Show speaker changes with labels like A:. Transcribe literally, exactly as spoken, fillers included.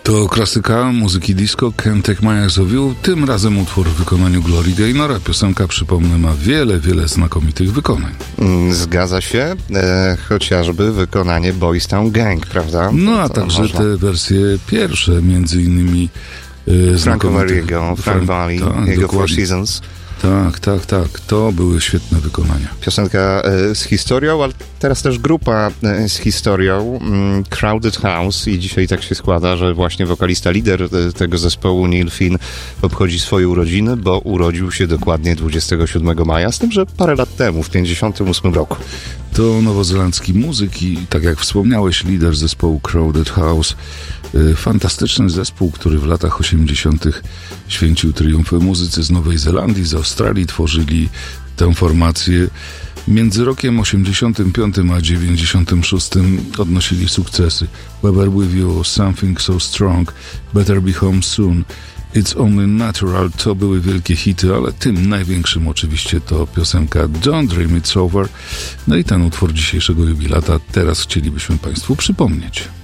A: To klasyka muzyki disco Can't Take My Eyes Off You, tym razem utwór w wykonaniu Glory Gaynora. Piosenka, przypomnę, ma wiele, wiele znakomitych wykonań.
B: Zgadza się, e, chociażby wykonanie Boys Town Gang, prawda?
A: No a
B: to
A: także
B: można...
A: te wersje pierwsze, między innymi e,
B: Franco Mariego, Frank Valli,
A: tak,
B: jego
A: dokładnie.
B: Four Seasons.
A: Tak, tak, tak. To były świetne wykonania.
B: Piosenka e, z historią, ale teraz też grupa e, z historią, mm, Crowded House, i dzisiaj tak się składa, że właśnie wokalista, lider e, tego zespołu, Neil Finn, obchodzi swoje urodziny, bo urodził się dokładnie dwudziestego siódmego maja, z tym, że parę lat temu, w pięćdziesiątym ósmym roku.
A: To nowozelandzki muzyk i, tak jak wspomniałeś, lider zespołu Crowded House. Fantastyczny zespół, który w latach osiemdziesiątych święcił triumfy. Muzycy z Nowej Zelandii, z Australii tworzyli tę formację. Między rokiem osiemdziesiątym piątym a dziewięćdziesiątym szóstym odnosili sukcesy. Weber With You, Something So Strong, Better Be Home Soon, It's Only Natural to były wielkie hity, ale tym największym oczywiście to piosenka Don't Dream It's Over. No i ten utwór dzisiejszego jubilata teraz chcielibyśmy Państwu przypomnieć.